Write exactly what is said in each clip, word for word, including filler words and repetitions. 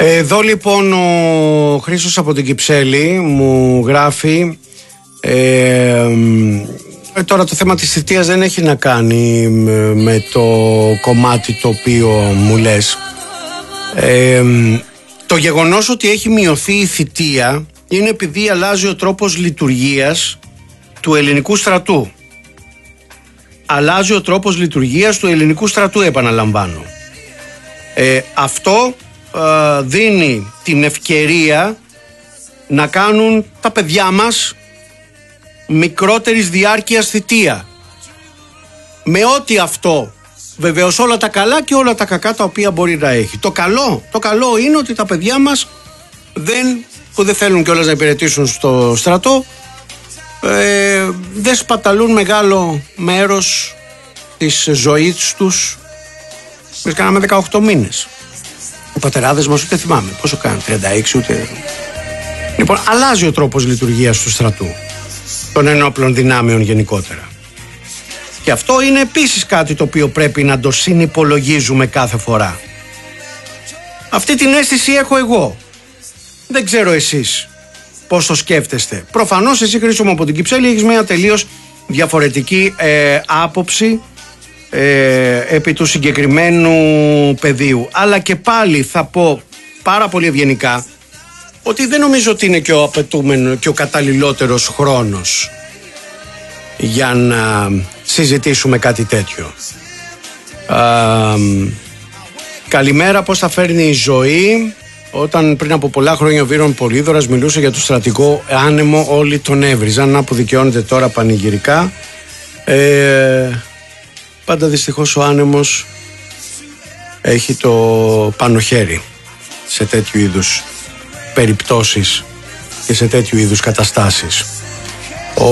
Εδώ λοιπόν ο Χρήστος από την Κυψέλη μου γράφει ε, τώρα το θέμα της θητείας δεν έχει να κάνει με το κομμάτι το οποίο μου λες. ε, Το γεγονός ότι έχει μειωθεί η θητεία είναι επειδή αλλάζει ο τρόπος λειτουργίας του ελληνικού στρατού. Αλλάζει ο τρόπος λειτουργίας του ελληνικού στρατού, επαναλαμβάνω. Ε, αυτό ε, δίνει την ευκαιρία να κάνουν τα παιδιά μας μικρότερης διάρκειας θητεία. Με ό,τι αυτό, βεβαίως όλα τα καλά και όλα τα κακά τα οποία μπορεί να έχει. Το καλό, το καλό είναι ότι τα παιδιά μας δεν, που δεν θέλουν κιόλας να υπηρετήσουν στο στρατό, ε, δεν σπαταλούν μεγάλο μέρος της ζωής τους. Εμείς κάναμε δεκαοκτώ μήνες. Οι πατεράδες μας ούτε θυμάμαι πόσο κάνουν, τριάντα έξι ούτε. Λοιπόν, αλλάζει ο τρόπος λειτουργίας του στρατού, των ενόπλων δυνάμεων γενικότερα. Και αυτό είναι επίσης κάτι το οποίο πρέπει να το συνυπολογίζουμε κάθε φορά. Αυτή την αίσθηση έχω εγώ. Δεν ξέρω εσείς πώς το σκέφτεστε. Προφανώς εσύ, Χρήστο μου, από την Κυψέλη έχεις μια τελείως διαφορετική ε, άποψη ε, επί του συγκεκριμένου πεδίου. Αλλά και πάλι θα πω πάρα πολύ ευγενικά ότι δεν νομίζω ότι είναι και ο απαιτούμενο και ο καταλληλότερος χρόνος για να συζητήσουμε κάτι τέτοιο. Α, καλημέρα, πώς θα φέρνει η ζωή. Όταν πριν από πολλά χρόνια ο Βίρον Πολύδωρας μιλούσε για το στρατηγό άνεμο, όλοι τον έβριζαν. Να που δικαιώνεται τώρα πανηγυρικά. Ε, πάντα δυστυχώς ο άνεμος έχει το πάνω χέρι σε τέτοιου είδους περιπτώσεις και σε τέτοιου είδους καταστάσεις. Ο...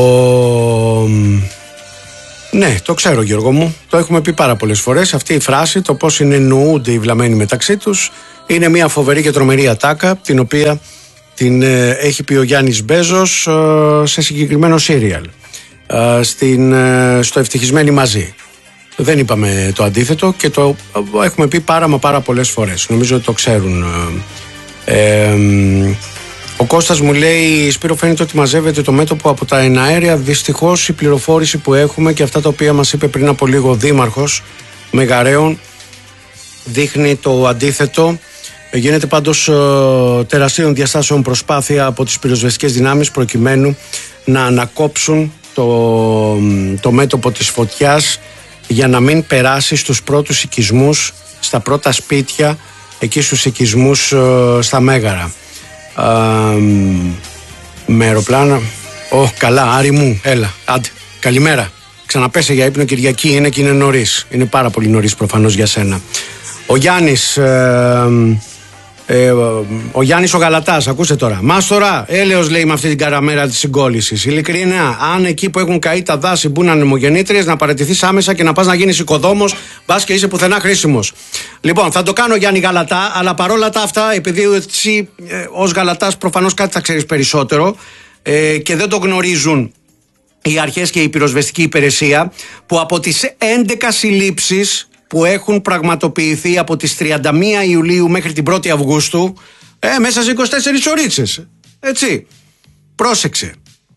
Ναι, το ξέρω, Γιώργο μου. Το έχουμε πει πάρα πολλές φορές. Αυτή η φράση, το πώς συνεννοούνται οι βλαμμένοι μεταξύ τους, είναι μια φοβερή και τρομερή ατάκα, την οποία την ε, έχει πει ο Γιάννης Μπέζος ε, σε συγκεκριμένο σύριαλ. Ε, στην, ε, στο Ευτυχισμένοι μαζί. Δεν είπαμε το αντίθετο και το ε, έχουμε πει πάρα μα πάρα πολλές φορές. Νομίζω ότι το ξέρουν. Ε, ε, Ο Κώστας μου λέει: Σπύρο, φαίνεται ότι μαζεύεται το μέτωπο από τα εναέρια. Δυστυχώς η πληροφόρηση που έχουμε και αυτά τα οποία μας είπε πριν από λίγο ο Δήμαρχος Μεγαρέων δείχνει το αντίθετο. Γίνεται πάντως ε, τεραστίων διαστάσεων προσπάθεια από τις πυροσβεστικές δυνάμεις προκειμένου να ανακόψουν το, το μέτωπο της φωτιάς για να μην περάσει στους πρώτους οικισμούς, στα πρώτα σπίτια, εκεί στους οικισμούς ε, στα Μέγαρα. Uh, με αεροπλάνα. Ω, oh, καλά, Άρη μου, έλα, άντε, καλημέρα. Ξαναπέσε για ύπνο, Κυριακή είναι και είναι νωρίς. Είναι πάρα πολύ νωρίς προφανώς για σένα. Ο Γιάννης ε, ε, ο Γιάννης ο Γαλατάς, ακούστε τώρα. Μάστορα, έλεος λέει με αυτή την καραμέρα της συγκόλλησης. Ειλικρινά, αν εκεί που έχουν καεί τα δάση μπουν ανεμογεννήτριες, να παραιτηθείς άμεσα και να πας να γίνεις οικοδόμος, μπας και είσαι πουθενά χρήσιμος. Λοιπόν, θα το κάνω, Γιάννη Γαλατά, αλλά παρόλα τα αυτά, επειδή εσύ ε, ως Γαλατάς προφανώς κάτι θα ξέρεις περισσότερο ε, και δεν το γνωρίζουν οι αρχές και η πυροσβεστική υπηρεσία, που από τις έντεκα συλλήψεις που έχουν πραγματοποιηθεί από τις τριάντα μία Ιουλίου μέχρι την πρώτη Αυγούστου, ε, μέσα σε είκοσι τέσσερις ωρίτσες. Έτσι. Πρόσεξε.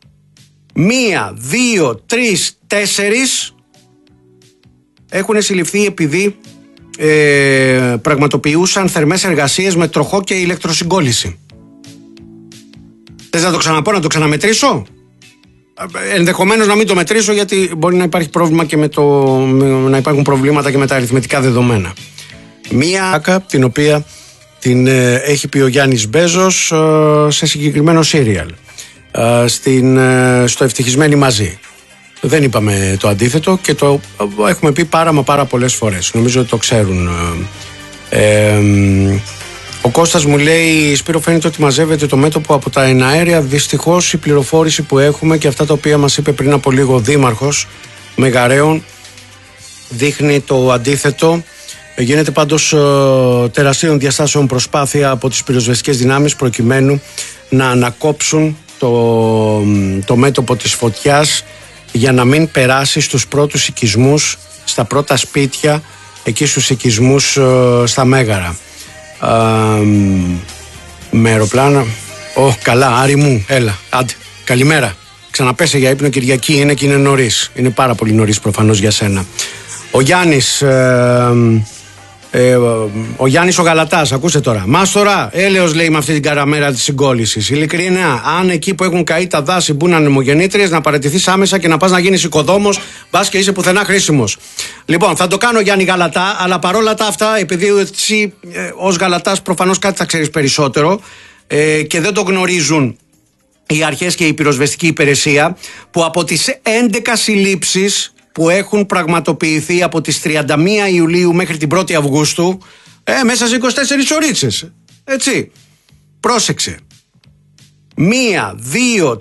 Μία, δύο, τρεις, τέσσερις έχουν συλληφθεί επειδή ε, πραγματοποιούσαν θερμές εργασίες με τροχό και ηλεκτροσυγκόλληση. Θες να το ξαναπώ, να το ξαναμετρήσω? Ενδεχομένως να μην το μετρήσω, γιατί μπορεί να υπάρχει πρόβλημα και με το, να υπάρχουν προβλήματα και με τα αριθμητικά δεδομένα. Μία άκα την οποία την ε, έχει πει ο Γιάννης Μπέζος ε, σε συγκεκριμένο σύριαλ ε, στην, ε, στο Ευτυχισμένοι μαζί. Δεν είπαμε το αντίθετο και το ε, έχουμε πει πάρα μα πάρα πολλές φορές. Νομίζω ότι το ξέρουν. ε, ε, Ο Κώστας μου λέει: Σπύρο, φαίνεται ότι μαζεύεται το μέτωπο από τα εναέρια. Δυστυχώς η πληροφόρηση που έχουμε και αυτά τα οποία μας είπε πριν από λίγο ο Δήμαρχος Μεγαρέων δείχνει το αντίθετο. Γίνεται πάντως ε, τεραστίων διαστάσεων προσπάθεια από τις πυροσβεστικές δυνάμεις προκειμένου να ανακόψουν το, το μέτωπο της φωτιάς για να μην περάσει στους πρώτους οικισμούς, στα πρώτα σπίτια, εκεί στους οικισμούς ε, στα Μέγαρα. Uh, με αεροπλάνα. Ω, oh, καλά, Άρη μου, έλα, άντε, καλημέρα. Ξαναπέσε για ύπνο, Κυριακή είναι και είναι νωρίς. Είναι πάρα πολύ νωρίς προφανώς για σένα. Ο Γιάννης, ε, ε, ο Γιάννης ο Γαλατάς, ακούσε τώρα. Μάστορα, έλεος λέει με αυτή την καραμέρα της συγκόλλησης. Ειλικρινά, αν εκεί που έχουν καεί τα δάση μπουν ανεμογεννήτριες, να παραιτηθείς άμεσα και να πας να γίνεις οικοδόμος, μπας και είσαι πουθενά χρήσιμος. Λοιπόν, θα το κάνω Γιάννη Γαλατά, αλλά παρόλα τα αυτά, επειδή εσύ ε, ως Γαλατάς προφανώς κάτι θα ξέρεις περισσότερο ε, και δεν το γνωρίζουν οι αρχές και η πυροσβεστική υπηρεσία, που από τις έντεκα συλλήψεις που έχουν πραγματοποιηθεί από τις τριάντα μία Ιουλίου μέχρι την πρώτη Αυγούστου, ε, μέσα σε είκοσι τέσσερις ωρίτσες, έτσι, πρόσεξε, μία, δύο,